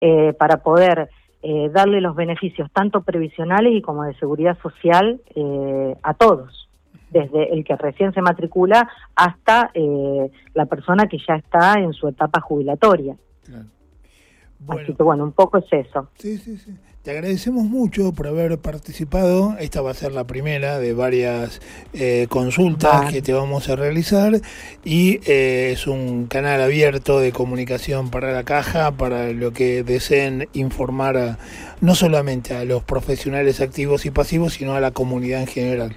para poder darle los beneficios tanto previsionales y como de seguridad social a todos, desde el que recién se matricula hasta la persona que ya está en su etapa jubilatoria. Claro. Bueno. Así que bueno, un poco es eso. Sí. Te agradecemos mucho por haber participado. Esta va a ser la primera de varias consultas que te vamos a realizar, y es un canal abierto de comunicación para la Caja, para lo que deseen informar no solamente a los profesionales activos y pasivos, sino a la comunidad en general.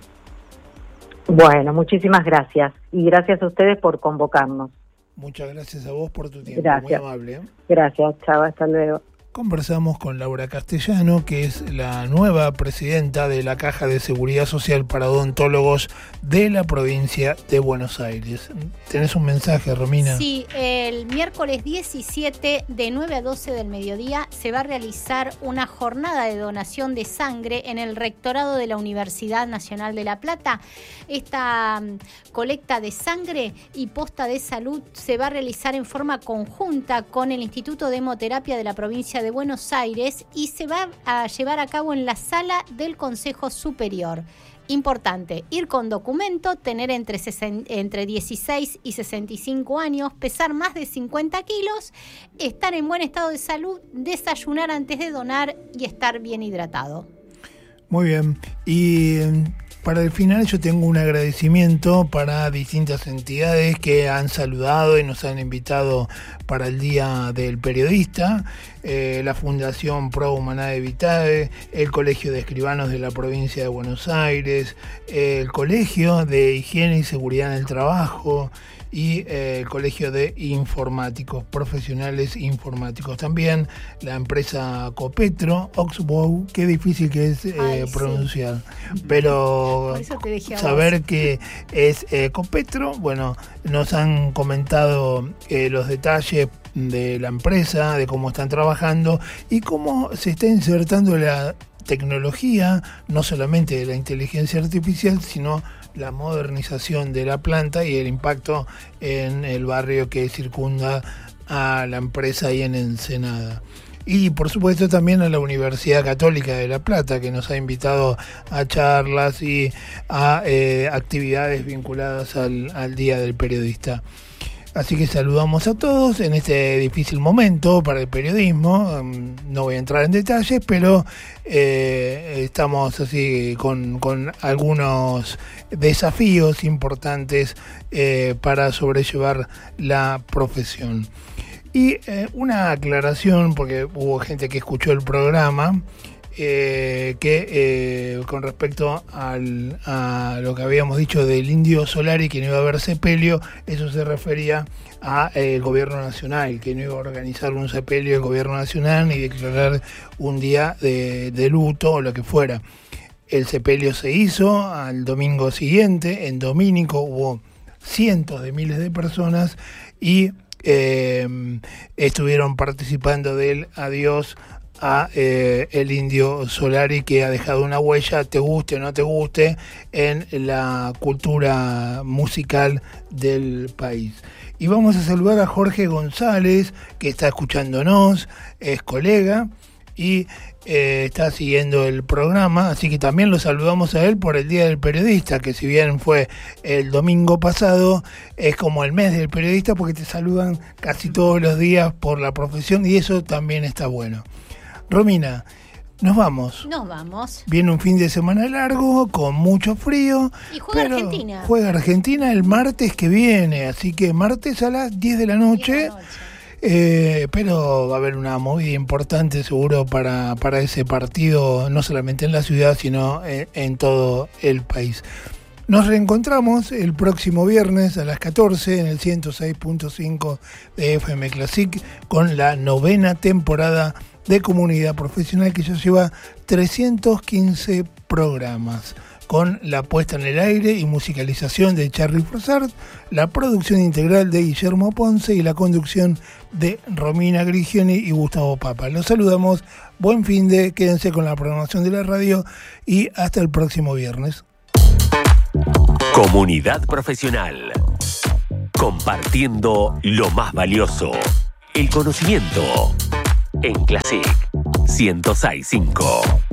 Bueno, muchísimas gracias, y gracias a ustedes por convocarnos. Muchas gracias a vos por tu tiempo, gracias. Muy amable. Gracias, chao, hasta luego. Conversamos con Laura Castellano, que es la nueva presidenta de la Caja de Seguridad Social para Odontólogos de la provincia de Buenos Aires. ¿Tenés un mensaje, Romina? Sí, el miércoles 17 de 9 a 12 del mediodía se va a realizar una jornada de donación de sangre en el rectorado de la Universidad Nacional de La Plata. Esta colecta de sangre y posta de salud se va a realizar en forma conjunta con el Instituto de Hemoterapia de la provincia de Buenos Aires y se va a llevar a cabo en la sala del Consejo Superior. Importante, ir con documento, tener entre 16 y 65 años, pesar más de 50 kilos, estar en buen estado de salud, desayunar antes de donar y estar bien hidratado. Muy bien. Y para el final yo tengo un agradecimiento para distintas entidades que han saludado y nos han invitado para el Día del Periodista, la Fundación Pro Humanidade Vitae, el Colegio de Escribanos de la Provincia de Buenos Aires, el Colegio de Higiene y Seguridad en el Trabajo y el Colegio de Informáticos, Profesionales Informáticos. También la empresa Copetro, Oxbow, qué difícil que es pronunciar, pero saber que es Copetro. Bueno, nos han comentado los detalles de la empresa, de cómo están trabajando y cómo se está insertando la tecnología, no solamente de la inteligencia artificial, sino la modernización de la planta y el impacto en el barrio que circunda a la empresa ahí en Ensenada. Y por supuesto también a la Universidad Católica de La Plata, que nos ha invitado a charlas y a actividades vinculadas al Día del Periodista. Así que saludamos a todos en este difícil momento para el periodismo. No voy a entrar en detalles, pero estamos así con algunos desafíos importantes para sobrellevar la profesión. Y una aclaración, porque hubo gente que escuchó el programa, que con respecto a lo que habíamos dicho del Indio Solari, que no iba a haber sepelio, eso se refería al gobierno nacional, que no iba a organizar un sepelio el gobierno nacional ni declarar un día de luto o lo que fuera. El sepelio se hizo al domingo siguiente, en Domínico hubo cientos de miles de personas y estuvieron participando del adiós a el Indio Solari, que ha dejado una huella, te guste o no te guste, en la cultura musical del país. Y vamos a saludar a Jorge González, que está escuchándonos, es colega y está siguiendo el programa, así que también lo saludamos a él por el Día del Periodista, que si bien fue el domingo pasado, es como el mes del periodista porque te saludan casi todos los días por la profesión y eso también está bueno. Romina, nos vamos. Nos vamos. Viene un fin de semana largo, con mucho frío. Y juega Argentina. Juega Argentina el martes que viene, así que martes a las 10 de la noche. Pero va a haber una movida importante seguro para ese partido, no solamente en la ciudad, sino en todo el país. Nos reencontramos el próximo viernes a las 14 en el 106.5 de FM Classic con la 9ª temporada de Comunidad Profesional, que ya lleva 315 programas, con la puesta en el aire y musicalización de Charly Frossard, la producción integral de Guillermo Ponce y la conducción de Romina Grigioni y Gustavo Papa. Los saludamos, buen fin de, quédense con la programación de la radio y hasta el próximo viernes. Comunidad Profesional. Compartiendo lo más valioso, el conocimiento. en Classic 106.5.